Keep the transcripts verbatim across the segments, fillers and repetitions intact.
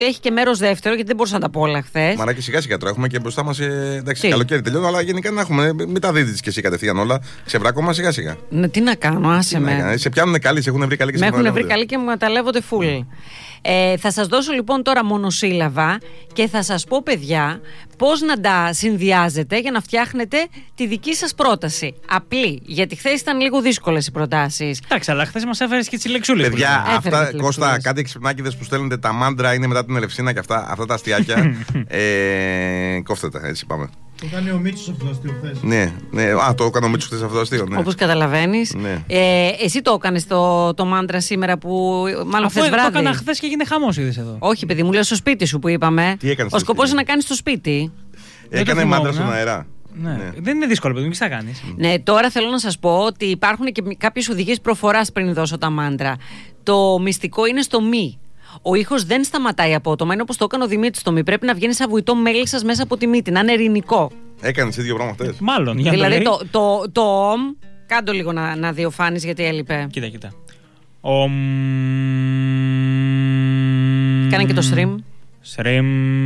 έχει και μέρος δεύτερο, γιατί δεν μπορούσα να τα πω όλα χθες. Μαράκι, σιγά σιγά τώρα έχουμε και μπροστά μας. Ε, εντάξει, τι? Καλοκαίρι τελειώνει, αλλά γενικά να έχουμε. Μην τα δείτε και εσύ κατευθείαν όλα. Ξεβράκωμα σιγά σιγά. Ναι, τι να κάνω, άσε τι με. Να, σε πιάνουν καλοί, σε έχουν βρει καλοί και σε με έχουν βρει καλοί και μου μεταλλεύονται φουλ. Mm. Ε, θα σας δώσω λοιπόν τώρα μονοσύλλαβα και θα σας πω, παιδιά, πώς να τα συνδυάζετε για να φτιάχνετε τη δική σας πρόταση. Απλή, γιατί χθες ήταν λίγο δύσκολες οι προτάσεις. Εντάξει, αλλά χθες μας έφερες και τις λεξούλες. Παιδιά, αυτά, Κώστα, κάτι εξυπνάκηδες που στέλνετε τα μάντρα είναι μετά την Ελευσίνα και αυτά, αυτά τα αστιάκια. ε, κόφτε τα, έτσι πάμε. Το κάνει ο Μίτσος αυτό το αστείο χθες. Ναι, ναι, α, το έκανε ο Μίτσος χθες αυτό το αστείο. Ναι. Όπως καταλαβαίνεις. Ναι. Ε, εσύ το έκανες το, το μάντρα σήμερα που. Μάλλον χθες βράδυ. Το έκανα χθες και έγινε χαμός, είδες εδώ. Όχι, παιδί μου, λέω στο σπίτι σου που είπαμε. Τι έκανες? Ο σκοπός είναι να κάνεις στο σπίτι. Έκανε μάντρα στον αέρα. Ναι. Ναι. Δεν είναι δύσκολο, παιδί μου, τι θα κάνεις. Ναι, τώρα θέλω να σας πω ότι υπάρχουν και κάποιες οδηγίες προφοράς πριν δώσω τα μάντρα. Το μυστικό είναι στο μη. Ο ήχος δεν σταματάει απότομα, είναι όπως το έκανε ο Δημήτρης στο μη. Πρέπει να βγαίνει σαν βουητό μέλι σας μέσα από τη μύτη, να είναι ειρηνικό. Έκανες ίδιο πράγμα χθες? Μάλλον. Για δηλαδή το, το, το ομ, κάντο λίγο να, να διοφάνεις γιατί έλειπε. Κοίτα, κοίτα. Ομ. Κάνε και το στριμ. Στριμ.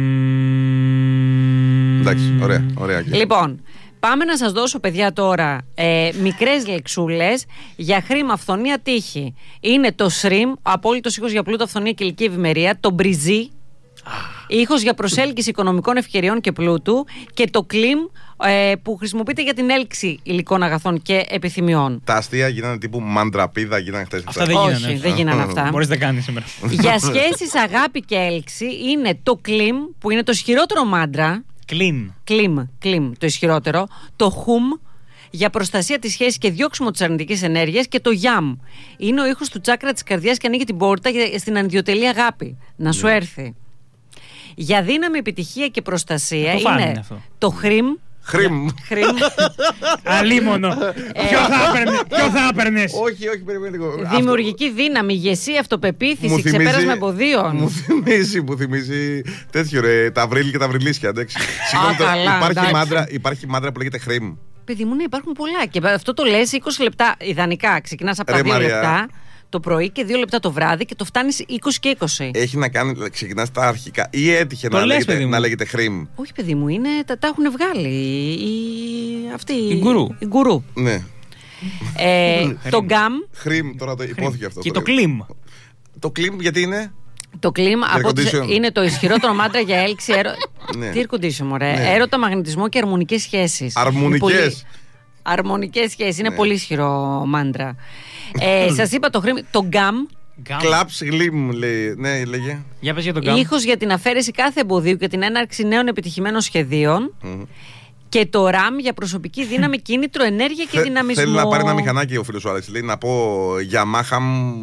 Εντάξει, ωραία, ωραία. Λοιπόν, πάμε να σας δώσω, παιδιά, τώρα ε, μικρές λεξούλες για χρήμα, αυθονία, τύχη. Είναι το σριμ, ο απόλυτος ήχος για πλούτο, αυθονία και ηλική ευημερία. Το μπριζί, ήχος για προσέλκυση οικονομικών ευκαιριών και πλούτου. Και το κλιμ, ε, που χρησιμοποιείται για την έλξη υλικών αγαθών και επιθυμιών. Τα αστεία γίνανε τύπου μαντραπίδα, γίνανε χθες. Αυτά δεν γίνανε. Όχι, δεν γίνανε αυτά. Μπορείς να κάνεις σήμερα. Για σχέσεις, αγάπη και έλξη είναι το κλιμ, που είναι το ισχυρότερο μάντρα. Κλιμ. Κλιμ, κλιμ, το ισχυρότερο. Το χουμ, για προστασία της σχέσης και διώξιμο της αρνητικής ενέργειας. Και το γιαμ, είναι ο ήχος του τσάκρα της καρδιάς και ανοίγει την πόρτα στην ανιδιοτελή αγάπη να σου έρθει. Για δύναμη, επιτυχία και προστασία το είναι, είναι το χρυμ. Χρυμ. Αλίμονο. Ποιο θα έπαιρνες? Όχι, όχι, περιμένει λίγο. Δημιουργική δύναμη, ηγεσία, αυτοπεποίθηση, ξεπέρασμα εμποδίων. Μου θυμίζει, μου θυμίζει τέτοιο ρε, τα βρύλι και τα βρυλίσια. Συγγνώμη, υπάρχει μάντρα που λέγεται χρυμ. Παιδί μου, ναι, υπάρχουν πολλά. Και αυτό το λες είκοσι λεπτά ιδανικά. Ξεκινάς από τα δύο λεπτά το πρωί και δύο λεπτά το βράδυ και το φτάνεις είκοσι και είκοσι. Έχει να κάνει, ξεκινάς τα αρχικά ή έτυχε να, λες, λέγεται, να λέγεται χρυμ? Όχι, παιδί μου, είναι, τα, τα έχουν βγάλει οι, αυτοί, οι γκουρού. Οι γκουρού. Ναι. Ε, το γκάμ. Χρυμ, τώρα το υπόθηκε αυτό. Και το κλιμ. Το κλιμ γιατί είναι? Το κλίμα από τις, είναι το ισχυρότερο μάντρα για έλξη. Έρω... ναι. Τι air condition, μωρέ. Ναι. Έρωτα, μαγνητισμό και αρμονικές σχέσεις. Αρμονικές. Πολύ... Αρμονικές σχέσεις. Είναι ναι. πολύ ισχυρό μάντρα. ε, σας είπα το χρήμα. Το γκάμ. Κλαψ γλυμ, λέει. Ναι, λέγε. Για πες για το γκάμ. Ήχος για την αφαίρεση κάθε εμποδίου και την έναρξη νέων επιτυχημένων σχεδίων. Mm. Και το ραμ για προσωπική δύναμη, κίνητρο, ενέργεια και δυναμισμό. Θέλει να πάρει ένα μηχανάκι ο φίλος σου Άλεξ. Λέει να πω Yamaha.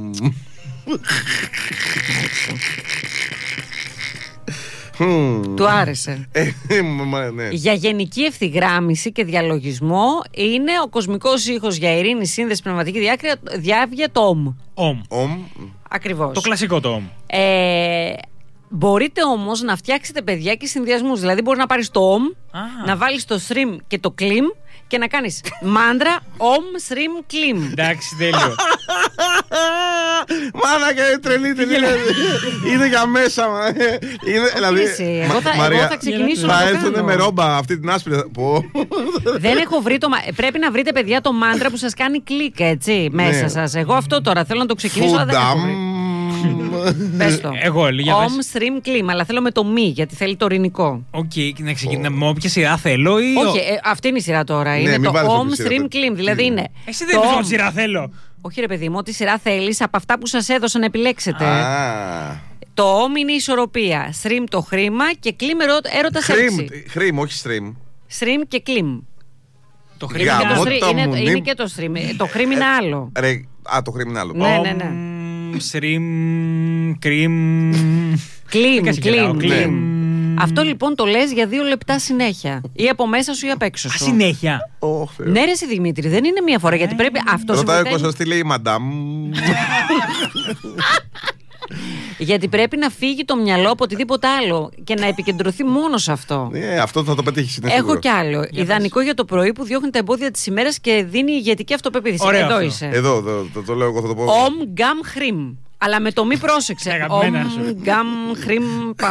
Του άρεσε. ναι. Για γενική ευθυγράμμιση και διαλογισμό είναι ο κοσμικός ήχος για ειρήνη, σύνδεση, πνευματική διάβγεια, το ομ. Ομ. Ομ. Ακριβώς. Το κλασικό το ομ. Ε, μπορείτε όμως να φτιάξετε, παιδιά, και συνδυασμούς. Δηλαδή μπορεί να πάρεις το ομ, ah. να βάλεις το stream και το κλιμ και να κάνεις μάντρα, ομ, stream, κλιμ. Εντάξει, τέλειο. Μάνα και τρελή, τρελή. Είναι για μέσα. Εγώ θα ξεκινήσω να το κάνω. Θα έρθουν με ρόμπα αυτή την άσπρη. Δεν έχω βρει το... Πρέπει να βρείτε, παιδιά, το μάντρα που σας κάνει κλικ, έτσι, μέσα σας. Εγώ αυτό τώρα θέλω να το ξεκινήσω, αλλά δεν έχω βρει. Πες το. Εγώ, για πες. Om, stream, κλίμα, αλλά θέλω με το μη, γιατί θέλει το ειρηνικό. Οκ, okay, να ξεκινάμε με όποια σειρά θέλω ή... Όχι, ε, αυτή είναι η σειρά τώρα. Είναι ναι, το Om, stream, κλίμ. Δηλαδή είναι... Εσύ δεν είπες ό,τι σειρά θέλω. Όχι ρε παιδί μου, ό,τι σειρά θέλεις από αυτά που σας έδωσα να επιλέξετε. Ah. Το Om είναι η ισορροπία. Stream το χρήμα και κλίμ έρωτας έλξη. Χρήμ, όχι stream. Stream και κλίμ. Το χρήμα είναι, είναι, είναι και το stream. Το χρήμ είναι άλλο. Ρε, α, το χρήμ είναι άλλο. Ναι, ναι, ναι. Σριμ, κριμ. Κλίμ, κλίμ, κλίμ. Αυτό λοιπόν το λες για δύο λεπτά συνέχεια. Ή από μέσα σου ή απ' έξω σου. Α, συνέχεια. Oh, ναι, ρε εσύ Δημήτρη, δεν είναι μία φορά. Γιατί πρέπει αυτό. Ρωτάει ο Κώστας τι λέει η μαντάμ. Γιατί πρέπει να φύγει το μυαλό από οτιδήποτε άλλο και να επικεντρωθεί μόνο σε αυτό. Ναι, αυτό θα το πετύχει. Έχω κι άλλο. Για ιδανικό πες. Για το πρωί που διώχνει τα εμπόδια της ημέρας και δίνει ηγετική αυτοπεποίθηση. Ωραίο εδώ αυτό. είσαι. Εδώ, εδώ το, το λέω εγώ, θα το πω. Om, gam, χρήμ. Αλλά με το μη πρόσεξε. Αγαπημένα Ομ, σου. γκαμ, χρυμ,